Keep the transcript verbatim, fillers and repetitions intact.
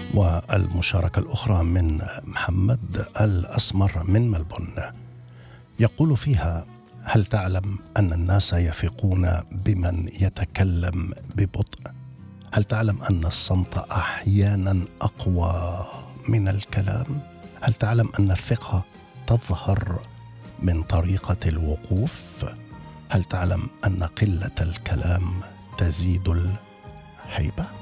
والمشاركة الأخرى من محمد الأسمر من ملبون، يقول فيها: هل تعلم أن الناس يثقون بمن يتكلم ببطء؟ هل تعلم أن الصمت أحيانا أقوى من الكلام؟ هل تعلم أن الثقة تظهر من طريقة الوقوف؟ هل تعلم أن قلة الكلام تزيد الهيبة؟